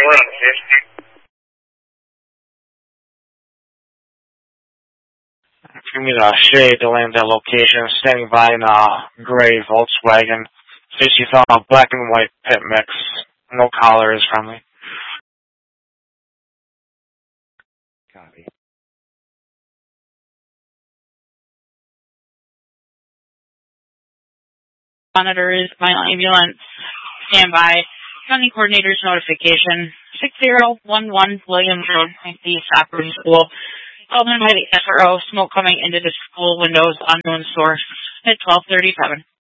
Give me the shade to land that location. Standing by in a gray Volkswagen. 60,000 black and white pit mix. No collar is friendly. Copy. Monitors, final ambulance, standby. County coordinator's notification, 6011 Williams Road, East Operating School. Called in by the SRO, smoke coming into the school windows, unknown source, at 12:37.